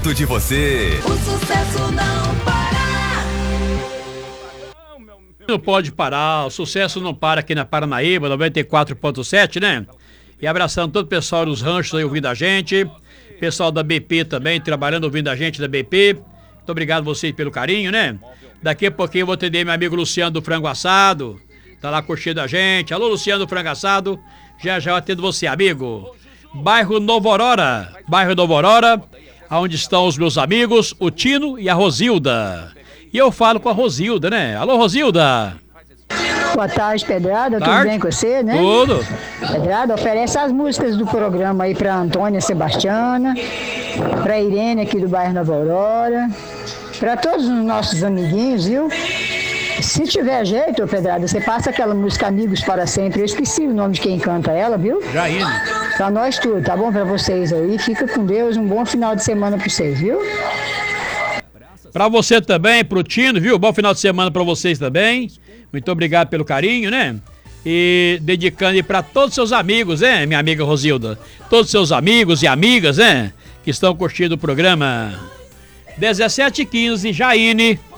perto de você. O sucesso não para. Não pode parar, o sucesso não para aqui na Paranaíba, 94.7, né? E abraçando todo o pessoal dos ranchos aí ouvindo a gente, pessoal da BP também, trabalhando ouvindo a gente da BP. Muito obrigado a vocês pelo carinho, né? Daqui a pouquinho eu vou atender meu amigo Luciano do Frango Assado, tá lá curtindo a gente. Alô, Luciano do Frango Assado, já eu atendo você, amigo. Bairro Novo Aurora, onde estão os meus amigos, o Tino e a Rosilda. E eu falo com a Rosilda, né? Alô, Rosilda. Boa tarde, Pedrada. Tudo bem com você, né? Tudo. Pedrada, oferece as músicas do programa aí pra Antônia Sebastiana, pra Irene aqui do bairro Nova Aurora, pra todos os nossos amiguinhos, viu? Se tiver jeito, Pedrada, você passa aquela música Amigos para Sempre. Eu esqueci o nome de quem canta ela, viu? Jaine. Pra nós tudo, tá bom pra vocês aí? Fica com Deus, um bom final de semana pra vocês, viu? Pra você também, pro Tino, viu? Bom final de semana pra vocês também. Muito obrigado pelo carinho, né? E dedicando aí pra todos os seus amigos, né, minha amiga Rosilda? Todos os seus amigos e amigas, né? Que estão curtindo o programa. 17h15, Jaine.